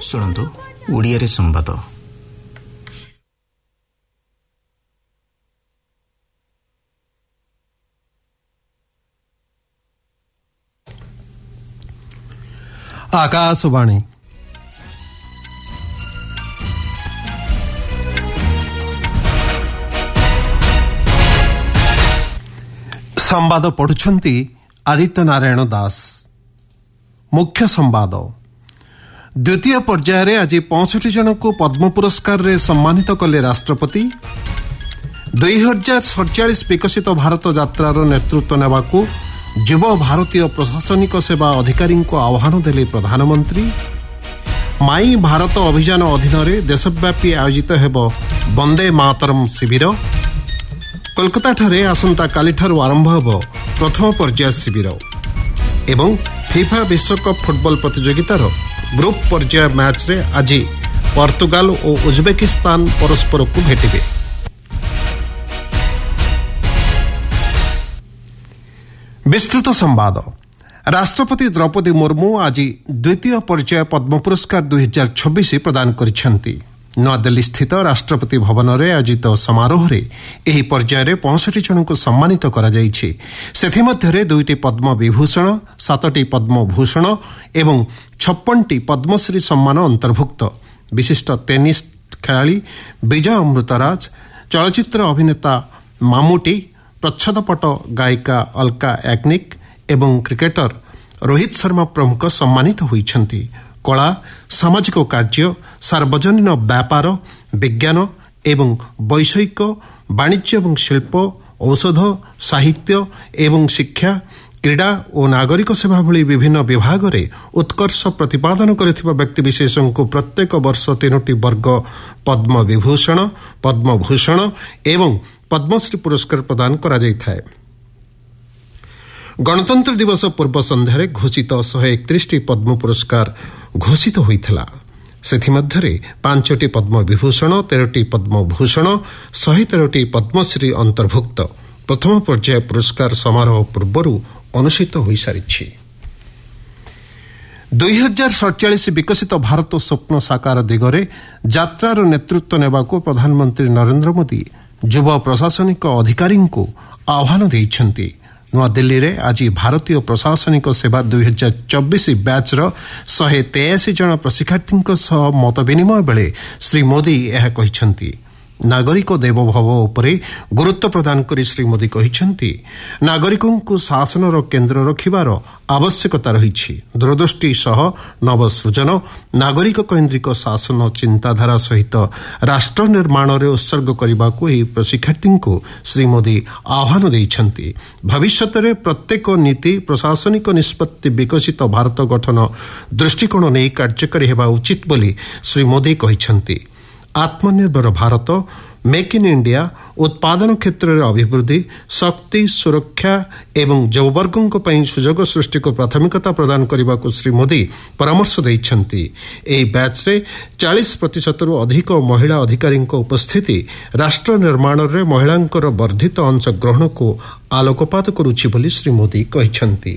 ଶୁଣନ୍ତୁ ଓଡ଼ିଆରେ ସମ୍ବାଦ। आकाशवाणी संवाद पढ़ुछंती आदित्य नारायण दास। मुख्य संवाद। द्वितीय पर्यायर आज 65 जन को पद्म पुरस्कार रे सम्मानित कले राष्ट्रपति। 2047 विकसित भारत यात्रार नेतृत्व नेबाकू युव भारतीय प्रशासनिक सेवा अधिकारी को आह्वान देले प्रधानमंत्री। माई भारत अभियान अधीन देशव्यापी आयोजित हेब वंदे मातरम शिविर। कोलकाता ठारे आसंता कालीठारू आरंभ हेब प्रथम पर्याय शिविर। एवं फिफा विश्वकप फुटबॉल प्रतियोगितार ग्रुप पर्याय मैच रे आज पोर्तुगाल और उज्बेकिस्तान परस्पर को भेटिबे। विस्तृत संवाद। राष्ट्रपति द्रौपदी मुर्मू आज द्वितीय पर्याय पद्म पुरस्कार 2026 प्रदान करिसेंती। नूआदिल्ली स्थित राष्ट्रपति भवन में आयोजित समारोह रे एही पर्यायर 65 जन को सम्मानित करा जायछि। सेथिमध्यरे 2टी पद्म विभूषण, 7टी पद्म भूषण एवं 56टी पद्मश्री सम्मान अंतर्भुक्त। विशिष्ट टेनिस खेलाड़ी विजय अमृतराज, चलचित्र अभिनेता मामुटी, प्रच्छदपट गायिका अलका याग्निक एवं क्रिकेटर रोहित शर्मा प्रमुख सम्मानित होइछन्ति। कला, सामाजिक कार्य, सार्वजनिक व्यापार, विज्ञान एवं वैषयिक, वाणिज्य एवं शिल्प, औषध, साहित्य एवं शिक्षा, क्रीड़ा और नागरिक सेवा भली विभिन्न विभाग में उत्कर्ष प्रतिपादन करथिबा व्यक्तिविशेषों को प्रत्येक वर्ष 3टी वर्ग पद्म विभूषण, पद्म भूषण एवं पद्मश्री पुरस्कार प्रदान करा जायथाय। गणतंत्र दिवस पूर्व संध्यारे घोषित 131टी पद्म पुरस्कार घोषित होइथिला। सेथिमध्यरे 5टी पद्म विभूषण, 13टी पद्म भूषण, 113टी पद्मश्री अंतर्भुक्त। प्रथम पर्याय पुरस्कार समारोह पूर्वरु अनुष्ठित होई सारिछि। 2047 विकसित भारत स्वप्न साकार दिगरे यात्रार नेतृत्व नेबाकू प्रधानमंत्री नरेंद्र मोदी युवा प्रशासनिक अधिकारी को आह्वान देइछन्ति। नूआदिल्ली रे आज भारतीय प्रशासनिक सेवा 2024 बैचर 183 जन प्रशिक्षार्थी मत विनिमय बेले श्री मोदी यह कहिछन्ति। नागरिक देवोभव उपरे गुरुत्व प्रदान करी श्री मोदी कहिछन्ति नागरिकों को शासनर केन्द्र रखिबार आवश्यकता रहिछि। दूरदृष्टि सह नवसृजन, नागरिक केन्द्रिक शासन चिंताधारा सहित राष्ट्र निर्माण रे उत्सर्ग करबाकू एही प्रशिक्षार्थी को श्री मोदी आह्वान देइछन्ति। भविष्यत रे प्रत्येक नीति, प्रशासनिक निष्पत्ति विकसित भारत गठन दृष्टिकोण नै कार्यकारी हेबा उचित बोली श्री मोदी कहिछन्ति। आत्मनिर्भर भारत, मेक इन इंडिया, उत्पादन क्षेत्र में अभिवृद्धि, शक्ति, सुरक्षा एवं युववर्गों पई सुजोग सृष्टि को प्राथमिकता प्रदान करने को श्री मोदी परामर्श देइछन्ति। एही बैच रे 40% अधिक महिला अधिकारी उपस्थिति राष्ट्र निर्माण में महिलांकर वर्धित अंशग्रहण को आलोकपात करुछि बोली श्री मोदी कहिछन्ति।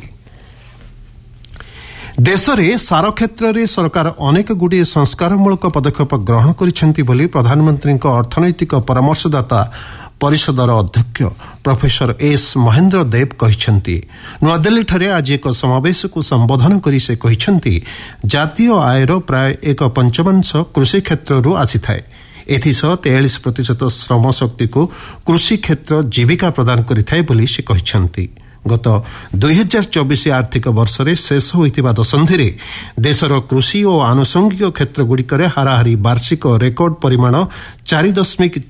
देश में सार क्षेत्र में सरकार अनेक गुड़िए संस्कारमूलक पदक्षेप ग्रहण करिसेंति बोली प्रधानमंत्री अर्थनैतिक परामर्शदाता परिषदर अध्यक्ष प्रोफेसर एस महेंद्र देव कहिसेंति। नूआदिल्ली ठारे आज एक समावेश को संबोधन करी से कहिसेंति जातीय आयर प्राय 1/5 कृषि क्षेत्ररू आसीथाए। एथिसह 43% श्रम शक्ति को कृषि क्षेत्र जीविका प्रदान करिथाए बोली से कहिसेंति। गत 2024 आर्थिक वर्ष रे शेष होइतिबा दशंधि रे देशर कृषि और आनुषंगिक क्षेत्र गुड़िक हाराहारी वार्षिक रेकर्ड परिमाण 4.4